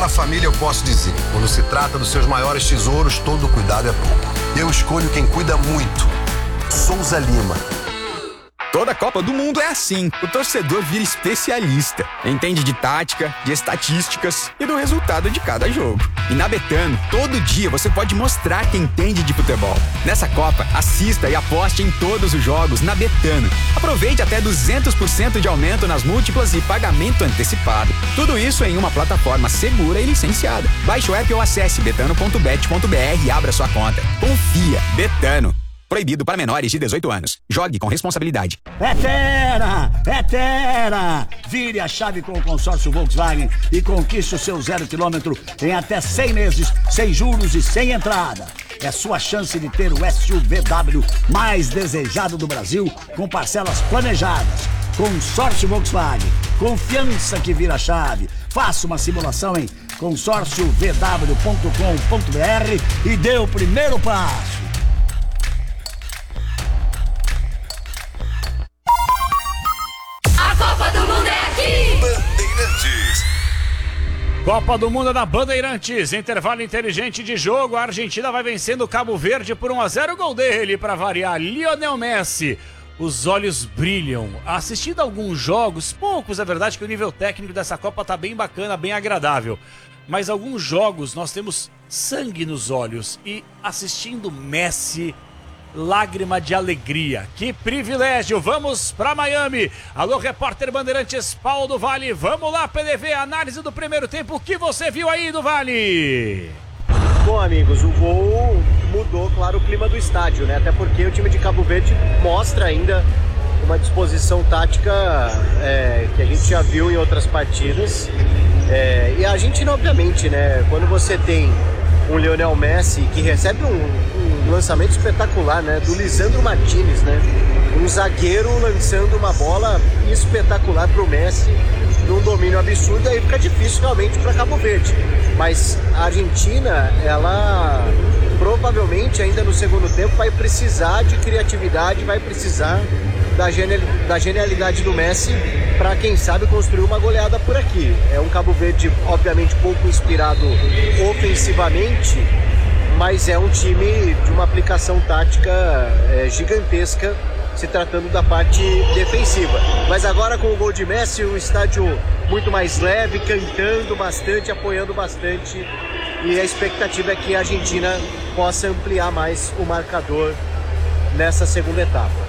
Para a família eu posso dizer, quando se trata dos seus maiores tesouros, todo cuidado é pouco. Eu escolho quem cuida muito. Souza Lima. Toda Copa do Mundo é assim. O torcedor vira especialista. Entende de tática, de estatísticas e do resultado de cada jogo. E na Betano, todo dia você pode mostrar que entende de futebol. Nessa Copa, assista e aposte em todos os jogos na Betano. Aproveite até 200% de aumento nas múltiplas e pagamento antecipado. Tudo isso em uma plataforma segura e licenciada. Baixe o app ou acesse betano.bet.br e abra sua conta. Confia. Betano. Proibido para menores de 18 anos. Jogue com responsabilidade. É Tera! Vire a chave com o consórcio Volkswagen e conquiste o seu 0 km em até 100 meses, sem juros e sem entrada. É sua chance de ter o SUVW mais desejado do Brasil, com parcelas planejadas. Consórcio Volkswagen. Confiança que vira chave. Faça uma simulação em consórciovw.com.br e dê o primeiro passo. Copa do Mundo é aqui! Bandeirantes. Copa do Mundo na Bandeirantes. Intervalo inteligente de jogo. A Argentina vai vencendo o Cabo Verde por 1-0. Gol dele, para variar, Lionel Messi. Os olhos brilham. Assistindo alguns jogos, poucos, é verdade que o nível técnico dessa Copa tá bem bacana, bem agradável. Mas alguns jogos nós temos sangue nos olhos. E assistindo Messi, lágrima de alegria. Que privilégio. Vamos para Miami. Alô, repórter Bandeirantes Paulo do Vale. Vamos lá, PDV, análise do primeiro tempo. O que você viu aí do Vale? Bom, amigos, o gol mudou, claro, o clima do estádio, né? Até porque o time de Cabo Verde mostra ainda uma disposição tática que a gente já viu em outras partidas. E a Argentina, obviamente, né? Quando você tem um Lionel Messi que recebe um lançamento espetacular, né? Do Lisandro Martinez, né? Um zagueiro lançando uma bola espetacular pro Messi, num domínio absurdo, aí fica difícil realmente para Cabo Verde. Mas a Argentina, ela provavelmente ainda no segundo tempo vai precisar de criatividade, vai precisar da genialidade do Messi para, quem sabe, construir uma goleada por aqui. É um Cabo Verde, obviamente, pouco inspirado ofensivamente, mas é um time de uma aplicação tática gigantesca, se tratando da parte defensiva. Mas agora, com o gol de Messi, o estádio muito mais leve, cantando bastante, apoiando bastante, e a expectativa é que a Argentina possa ampliar mais o marcador nessa segunda etapa.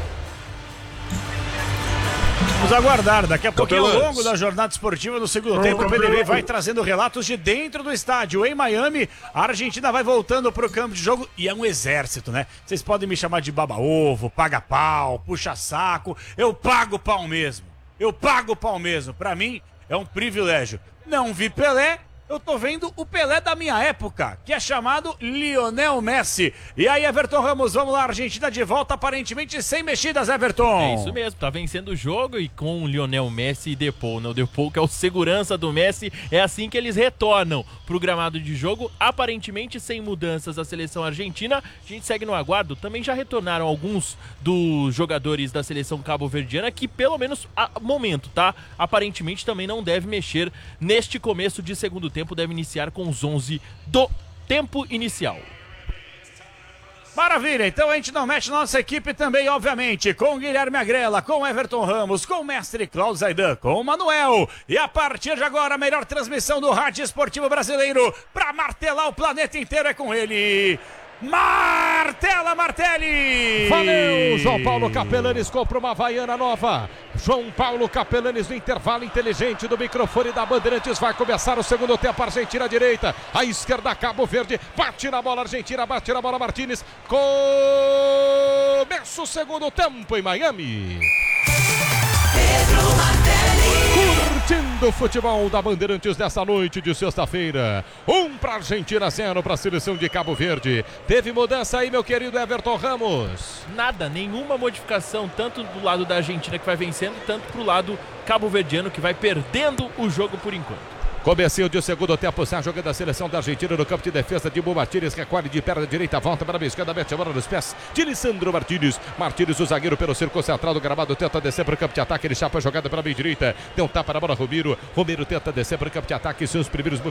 Vamos aguardar, daqui a pouquinho, ao longo da jornada esportiva do segundo tempo, o PDV vai trazendo relatos de dentro do estádio. Em Miami, a Argentina vai voltando pro campo de jogo e é um exército, né? Vocês podem me chamar de baba-ovo, paga-pau, puxa-saco, eu pago pau mesmo. Pra mim, é um privilégio. Não vi Pelé, eu tô vendo o Pelé da minha época, que é chamado Lionel Messi. E aí, Everton Ramos, vamos lá, Argentina de volta, aparentemente sem mexidas, Everton. É isso mesmo, tá vencendo o jogo e com o Lionel Messi e Depou, né? O Depou, que é o segurança do Messi, é assim que eles retornam pro gramado de jogo, aparentemente sem mudanças da seleção argentina. A gente segue no aguardo, também já retornaram alguns dos jogadores da seleção cabo-verdiana, que pelo menos a momento, tá? Aparentemente também não deve mexer neste começo de segundo tempo, deve iniciar com os 11 do tempo inicial. Maravilha, então a gente não mexe na nossa equipe também, obviamente, com Guilherme Agrela, com Everton Ramos, com o mestre Cláudio Zaidan, com o Manuel. E a partir de agora, a melhor transmissão do rádio esportivo brasileiro, para martelar o planeta inteiro, é com ele, Martela Martelli! Valeu! João Paulo Capelanes compra uma Havaiana nova. João Paulo Capelanes no intervalo inteligente do microfone da Bandeirantes. Vai começar o segundo tempo. Argentina à direita, à esquerda Cabo Verde. Bate na bola Argentina, bate na bola Martinez. Começa o segundo tempo em Miami. Pedro Martelli. Curtindo o futebol da Bandeirantes nessa noite de sexta-feira. 1 para a Argentina, 0 para a seleção de Cabo Verde. Teve mudança aí, meu querido Everton Ramos? Nada, nenhuma modificação, tanto do lado da Argentina que vai vencendo, tanto pro lado cabo-verdiano que vai perdendo o jogo por enquanto. Comecinho de segundo tempo, sai jogando a seleção da Argentina no campo de defesa. Dibu Martinez recolhe de perna direita, volta para a esquerda, mete a bola nos pés de Lisandro Martinez. Martinez, o zagueiro pelo círculo central do gramado, tenta descer para o campo de ataque. Ele chapa a jogada para a meia direita, deu um tapa na bola Romero. Romero tenta descer para o campo de ataque, seus primeiros